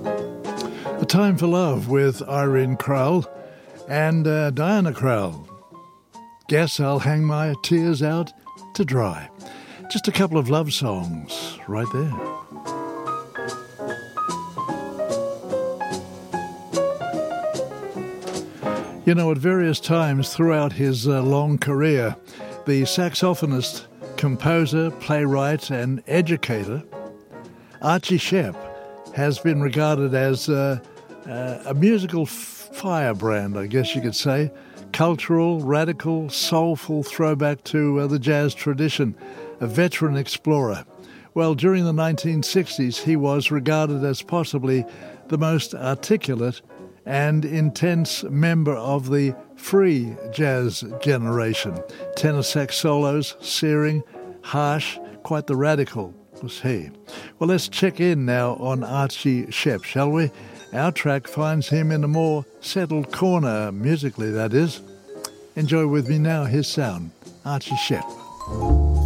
A Time for Love with Irene Krull and Diana Krall. Guess I'll hang my tears out to dry. Just a couple of love songs right there. You know, at various times throughout his long career, the saxophonist, composer, playwright and educator Archie Shepp has been regarded as a musical firebrand, I guess you could say. Cultural, radical, soulful throwback to the jazz tradition, a veteran explorer. Well, during the 1960s, he was regarded as possibly the most articulate and intense member of the free jazz generation. Tenor sax solos, searing, harsh, quite the radical was he. Well, let's check in now on Archie Shepp, shall we? Our track finds him in a more settled corner, musically that is. Enjoy with me now his sound, Archie Shepp.